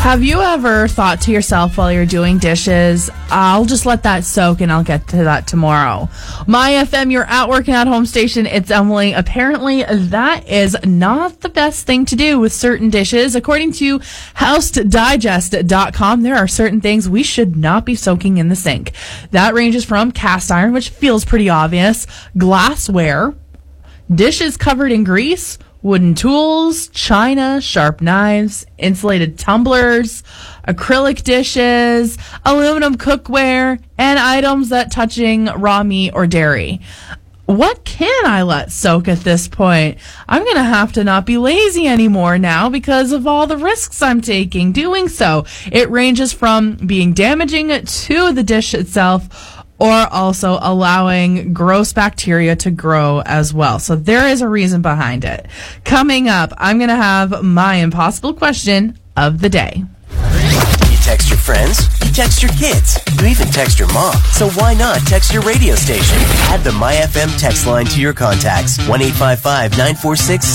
Have you ever thought to yourself while you're doing dishes, I'll just let that soak and I'll get to that tomorrow? My FM, you're at working at home station. It's Emily. Apparently, that is not the best thing to do with certain dishes. According to HousedDigest.com, there are certain things we should not be soaking in the sink. That ranges from cast iron, which feels pretty obvious, glassware, dishes covered in grease, wooden tools, china, sharp knives, insulated tumblers, acrylic dishes, aluminum cookware, and items that touching raw meat or dairy. What can I let soak at this point? I'm going to have to not be lazy anymore now because of all the risks I'm taking doing so. It ranges from being damaging to the dish itself or also allowing gross bacteria to grow as well. So there is a reason behind it. Coming up, I'm going to have my impossible question of the day. You text your friends, you text your kids, you even text your mom. So why not text your radio station? Add the MyFM text line to your contacts. 1-855-946